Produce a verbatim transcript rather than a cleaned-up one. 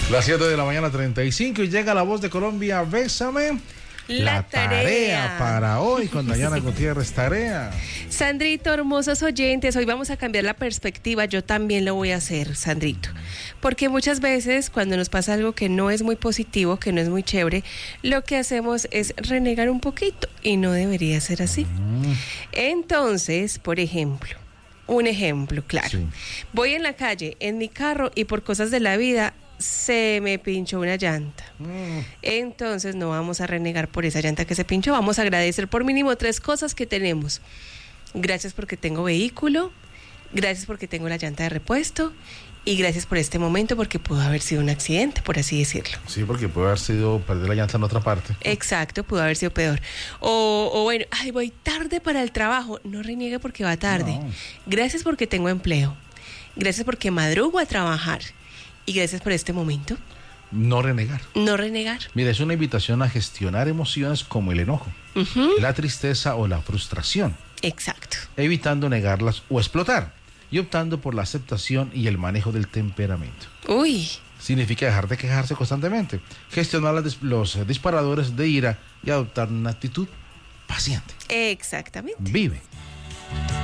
Las siete de la mañana, treinta y cinco, y llega la voz de Colombia, Bésame. La, la tarea. tarea para hoy con Dayana Gutiérrez, tarea. Sandrito, hermosos oyentes, hoy vamos a cambiar la perspectiva. Yo también lo voy a hacer, Sandrito. Porque muchas veces cuando nos pasa algo que no es muy positivo, que no es muy chévere, lo que hacemos es renegar un poquito y no debería ser así. Mm. Entonces, por ejemplo, un ejemplo, claro. Sí. Voy en la calle, en mi carro, y por cosas de la vida se me pinchó una llanta. Mm. Entonces no vamos a renegar por esa llanta que se pinchó, vamos a agradecer por mínimo tres cosas que tenemos. Gracias porque tengo vehículo, gracias porque tengo la llanta de repuesto y gracias por este momento porque pudo haber sido un accidente, por así decirlo. Sí, porque pudo haber sido perder la llanta en otra parte. Exacto, pudo haber sido peor. O, o bueno, ay, voy tarde para el trabajo. No reniegue porque va tarde. No. Gracias porque tengo empleo. Gracias porque madrugo a trabajar. Y gracias por este momento. No renegar. No renegar. Mira, es una invitación a gestionar emociones como el enojo, uh-huh. la tristeza o la frustración. Exacto. Evitando negarlas o explotar. Y optando por la aceptación y el manejo del temperamento. Uy. Significa dejar de quejarse constantemente, gestionar los, los disparadores de ira y adoptar una actitud paciente. Exactamente. Vive.